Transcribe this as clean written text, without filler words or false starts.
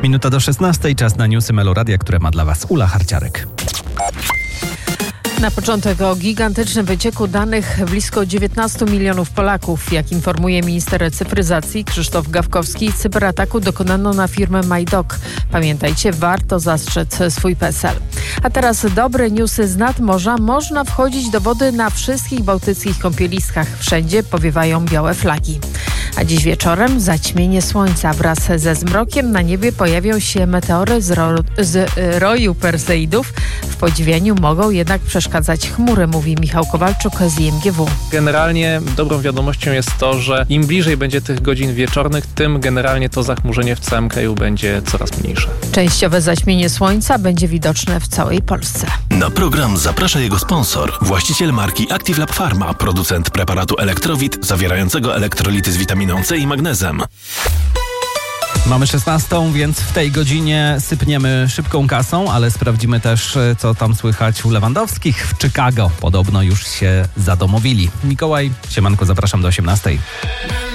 Minuta do 16, czas na newsy Meloradia, które ma dla Was Ula Harciarek. Na początek o gigantycznym wycieku danych blisko 19 milionów Polaków. Jak informuje minister cyfryzacji Krzysztof Gawkowski, cyberataku dokonano na firmę MyDoc. Pamiętajcie, warto zastrzec swój PESEL. A teraz dobre newsy z nadmorza. Można wchodzić do wody na wszystkich bałtyckich kąpieliskach. Wszędzie powiewają białe flagi. A dziś wieczorem zaćmienie słońca. Wraz ze zmrokiem na niebie pojawią się meteory z roju Perseidów. W podziwianiu mogą jednak przeszkadzać chmury, mówi Michał Kowalczuk z IMGW. Generalnie dobrą wiadomością jest to, że im bliżej będzie tych godzin wieczornych, tym generalnie to zachmurzenie w całym kraju będzie coraz mniejsze. Częściowe zaćmienie słońca będzie widoczne w całej Polsce. Na program zaprasza jego sponsor, właściciel marki Active Lab Pharma, producent preparatu Elektrowit zawierającego elektrolity z witaminą C i magnezem. Mamy 16, więc w tej godzinie sypniemy szybką kasą, ale sprawdzimy też, co tam słychać u Lewandowskich w Chicago. Podobno już się zadomowili. Mikołaj, siemanko, zapraszam do 18.